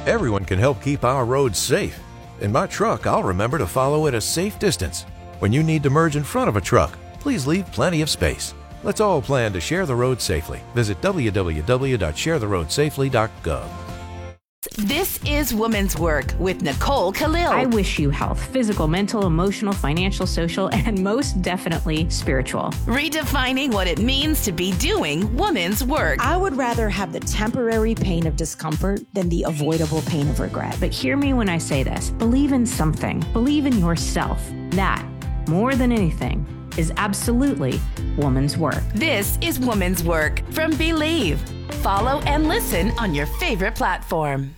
Everyone can help keep our roads safe. In my truck, I'll remember to follow at a safe distance. When you need to merge in front of a truck, please leave plenty of space. Let's all plan to share the road safely. Visit www.sharetheroadsafely.gov. This is Woman's Work with Nicole Khalil. I wish you health, physical, mental, emotional, financial, social, and most definitely spiritual. Redefining what it means to be doing woman's work. I would rather have the temporary pain of discomfort than the avoidable pain of regret. But hear me when I say this. Believe in something. Believe in yourself. That, more than anything, is absolutely woman's work. This is Woman's Work from Believe. Follow and listen on your favorite platform.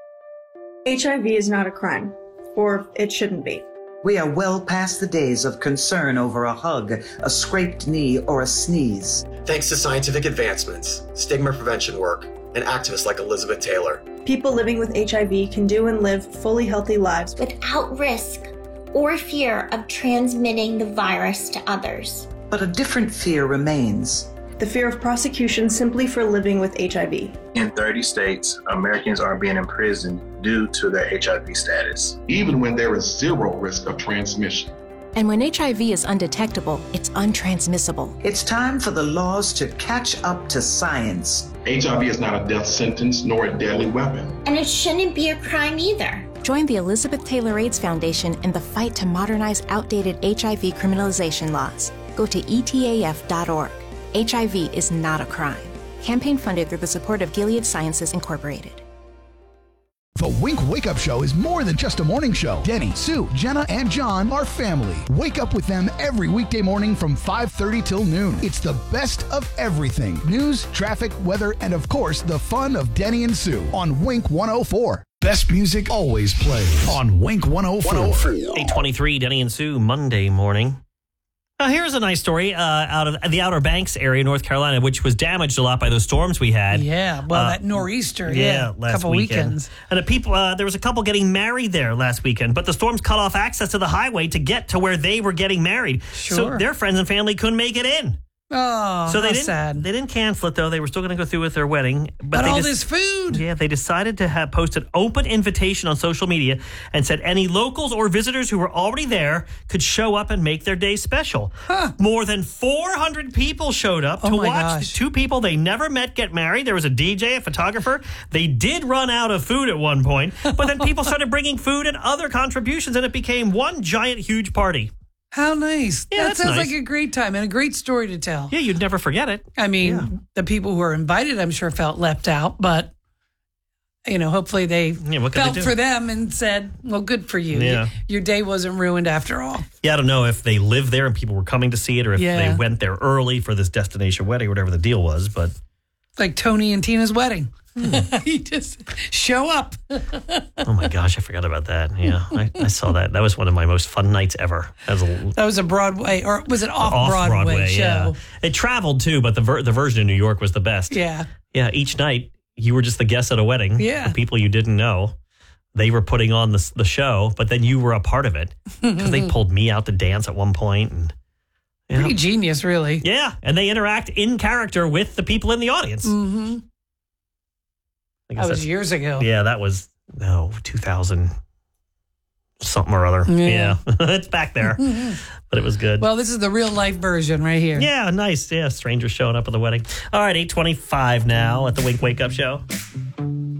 HIV is not a crime, or it shouldn't be. We are well past the days of concern over a hug, a scraped knee, or a sneeze. Thanks to scientific advancements, stigma prevention work, and activists like Elizabeth Taylor. People living with HIV can do and live fully healthy lives without risk or fear of transmitting the virus to others. But a different fear remains. The fear of prosecution simply for living with HIV. In 30 states, Americans are being imprisoned due to their HIV status. Even when there is zero risk of transmission. And when HIV is undetectable, it's untransmissible. It's time for the laws to catch up to science. HIV is not a death sentence nor a deadly weapon. And it shouldn't be a crime either. Join the Elizabeth Taylor AIDS Foundation in the fight to modernize outdated HIV criminalization laws. Go to etaf.org. HIV is not a crime. Campaign funded through the support of Gilead Sciences Incorporated. The Wink Wake Up Show is more than just a morning show. Denny, Sue, Jenna, and John are family. Wake up with them every weekday morning from 5:30 till noon. It's the best of everything. News, traffic, weather, and of course, the fun of Denny and Sue on Wink 104. Best music always plays on Wink 104. 8:23, Denny and Sue, Monday morning. Now, here's a nice story out of the Outer Banks area, North Carolina, which was damaged a lot by those storms we had. Yeah, well, that nor'easter, last couple weekends. And there was a couple getting married there last weekend, but the storms cut off access to the highway to get to where they were getting married. Sure. So their friends and family couldn't make it in. Oh, so sad. They didn't cancel it, though. They were still going to go through with their wedding. But all this food. Yeah, they decided to post an open invitation on social media and said any locals or visitors who were already there could show up and make their day special. Huh. More than 400 people showed up to watch two people they never met get married. There was a DJ, a photographer. They did run out of food at one point, but then people started bringing food and other contributions, and it became one giant, huge party. How nice. Yeah, that sounds like a great time and a great story to tell. Yeah, you'd never forget it. I mean, the people who were invited, I'm sure, felt left out, but, hopefully they felt for them and said, well, good for you. Yeah. Your day wasn't ruined after all. Yeah, I don't know if they lived there and people were coming to see it or if they went there early for this destination wedding or whatever the deal was, but... Like Tony and Tina's wedding. You just show up. Oh my gosh, I forgot about that. Yeah, I saw that. That was one of my most fun nights ever. That was a Broadway, or was it off-Broadway show? Yeah. It traveled too, but the version in New York was the best. Yeah. Yeah, each night you were just the guest at a wedding. Yeah. The people you didn't know. They were putting on the show, but then you were a part of it. Because they pulled me out to dance at one point. And, pretty genius, really. Yeah, and they interact in character with the people in the audience. Mm-hmm. That was years ago. Yeah, that was 2000 something or other. Yeah. It's back there, but it was good. Well, this is the real life version right here. Yeah, nice. Yeah, strangers showing up at the wedding. All right, 8:25 now at the Wake Up Show.